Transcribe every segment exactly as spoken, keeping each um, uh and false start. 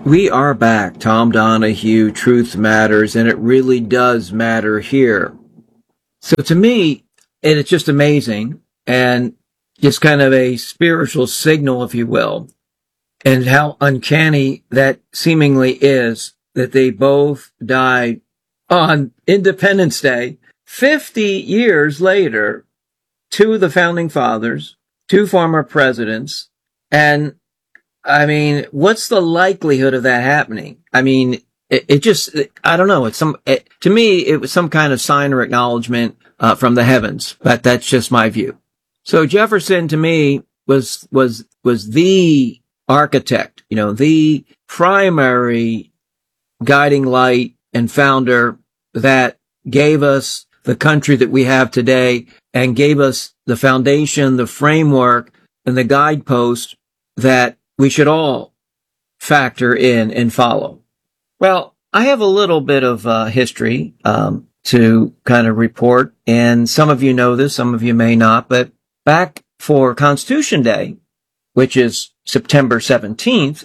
We are back. Tom Donahue, Truth Matters, and it really does matter here. So to me, and it's just amazing, and just kind of a spiritual signal, if you will, and how uncanny that seemingly is that they both died on Independence Day, fifty years later, two of the founding fathers, two former presidents, and I mean, what's the likelihood of that happening? I mean, it, it just, I don't know. It's some, it, to me, it was some kind of sign or acknowledgement, uh, from the heavens, but that's just my view. So Jefferson, to me, was, was, was the architect, you know, the primary guiding light and founder that gave us the country that we have today and gave us the foundation, the framework, and the guidepost that we should all factor in and follow. Well, I have a little bit of uh, history um, to kind of report, and some of you know this, some of you may not, but back for Constitution Day, which is September seventeenth,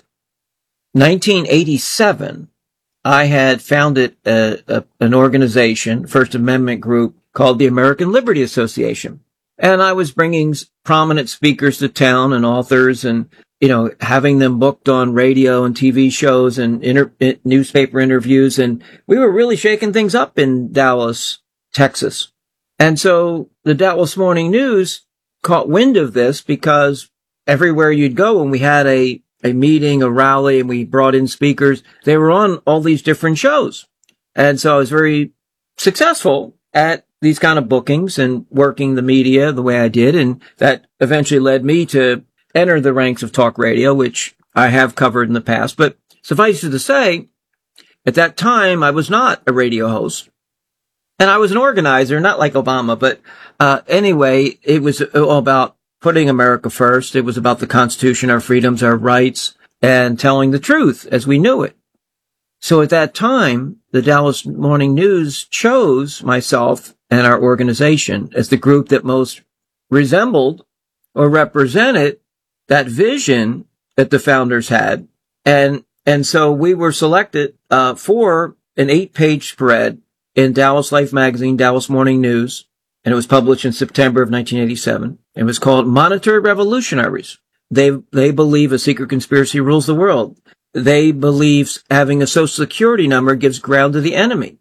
nineteen eighty-seven, I had founded a, a, an organization, First Amendment group, called the American Liberty Association. And I was bringing prominent speakers to town and authors and, you know, having them booked on radio and T V shows and inter- newspaper interviews. And we were really shaking things up in Dallas, Texas. And so the Dallas Morning News caught wind of this because everywhere you'd go when we had a, a meeting, a rally, and we brought in speakers, they were on all these different shows. And so I was very successful at these kind of bookings and working the media the way I did. And that eventually led me to enter the ranks of talk radio, which I have covered in the past. But suffice it to say, at that time, I was not a radio host. And I was an organizer, not like Obama. But uh anyway, it was all about putting America first. It was about the Constitution, our freedoms, our rights, and telling the truth as we knew it. So at that time, the Dallas Morning News chose myself and our organization as the group that most resembled or represented that vision that the founders had. And, and so we were selected, uh, for an eight page spread in Dallas Life magazine, Dallas Morning News. And it was published in September of nineteen eighty-seven. It was called Monetary Revolutionaries. They, they believe a secret conspiracy rules the world. They believe having a social security number gives ground to the enemy.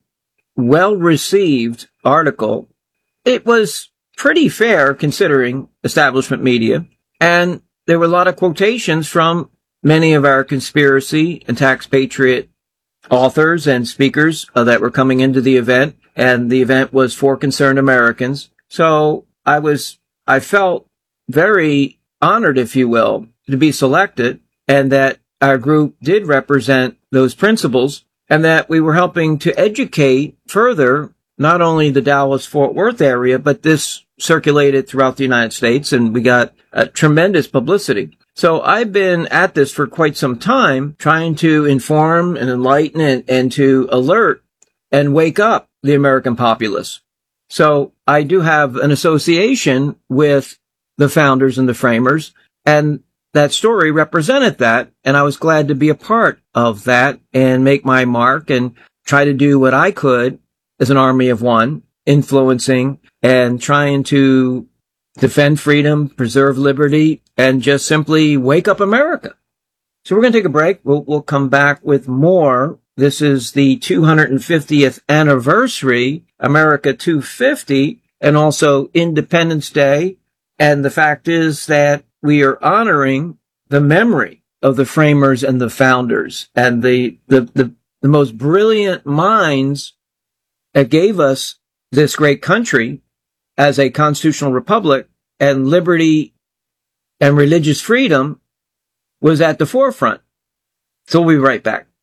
Well-received article. It was pretty fair considering establishment media. And there were a lot of quotations from many of our conspiracy and tax patriot authors and speakers uh, that were coming into the event. And the event was for concerned Americans. So I was, I felt very honored, if you will, to be selected, and that our group did represent those principles, and that we were helping to educate further not only the Dallas-Fort Worth area, but this circulated throughout the United States, and we got uh, tremendous publicity. So I've been at this for quite some time, trying to inform and enlighten and, and to alert and wake up the American populace. So I do have an association with the founders and the framers, and that story represented that, and I was glad to be a part of that and make my mark and try to do what I could as an army of one, influencing and trying to defend freedom, preserve liberty, and just simply wake up America. So we're going to take a break. We'll, we'll come back with more. This is the two hundred fiftieth anniversary, America two fifty, and also Independence Day. And the fact is that we are honoring the memory of the framers and the founders and the, the, the, the most brilliant minds that gave us this great country as a constitutional republic, and liberty and religious freedom was at the forefront. So we'll be right back.